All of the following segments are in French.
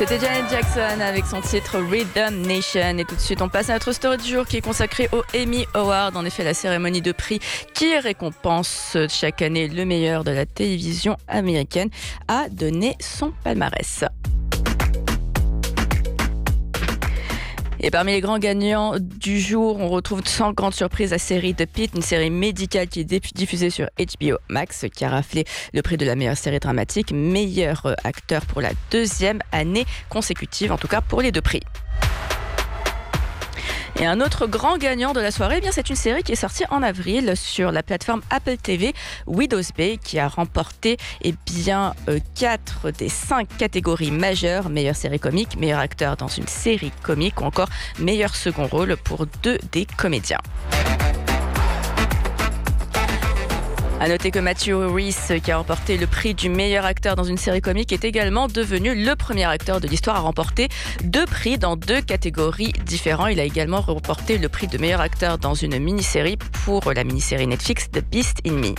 C'était Janet Jackson avec son titre Rhythm Nation. Et tout de suite, on passe à notre story du jour qui est consacrée aux Emmy Awards. En effet, la cérémonie de prix qui récompense chaque année le meilleur de la télévision américaine a donné son palmarès. Et parmi les grands gagnants du jour, on retrouve sans grande surprise la série The Pitt, une série médicale qui est diffusée sur HBO Max, qui a raflé le prix de la meilleure série dramatique, meilleur acteur pour la deuxième année consécutive, en tout cas pour les deux prix. Et un autre grand gagnant de la soirée, c'est une série qui est sortie en avril sur la plateforme Apple TV, Widow's Bay, qui a remporté 4 des 5 catégories majeures, meilleure série comique, meilleur acteur dans une série comique ou encore meilleur second rôle pour 2 des comédiens. À noter que Matthew Rhys, qui a remporté le prix du meilleur acteur dans une série comique, est également devenu le premier acteur de l'histoire à remporter 2 prix dans 2 catégories différentes. Il a également remporté le prix de meilleur acteur dans une mini-série pour la mini-série Netflix The Beast in Me.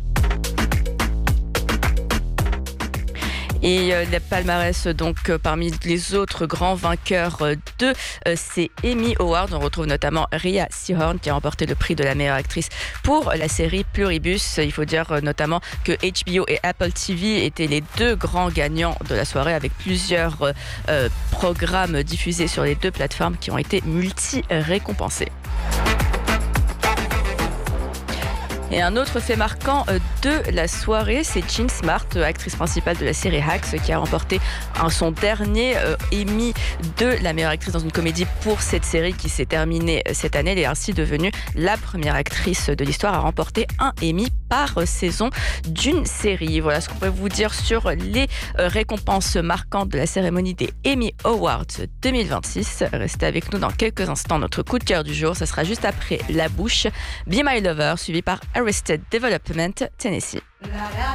Et le palmarès, parmi les autres grands vainqueurs de ces Emmy Awards, on retrouve notamment Rhea Seehorn qui a remporté le prix de la meilleure actrice pour la série Pluribus. Il faut dire notamment que HBO et Apple TV étaient les 2 grands gagnants de la soirée, avec plusieurs programmes diffusés sur les 2 plateformes qui ont été multi-récompensés. Et un autre fait marquant de la soirée, c'est Jean Smart, actrice principale de la série Hacks, qui a remporté son dernier Emmy de la meilleure actrice dans une comédie pour cette série qui s'est terminée cette année. Elle est ainsi devenue la première actrice de l'histoire à remporter un Emmy par saison d'une série. Voilà ce qu'on peut vous dire sur les récompenses marquantes de la cérémonie des Emmy Awards 2026. Restez avec nous dans quelques instants. Notre coup de cœur du jour, ça sera juste après La Bouche, Be My Lover, suivi par Arrested Development, Tennessee.